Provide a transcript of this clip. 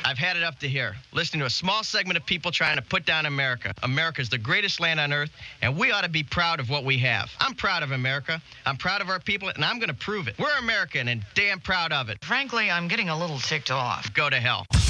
I've had it up to here, listening to a small segment of people trying to put down America. America's the greatest land on earth, and we ought to be proud of what we have. I'm proud of America. I'm proud of our people, and I'm going to prove it. We're American and damn proud of it. Frankly, I'm getting a little ticked off. Go to hell.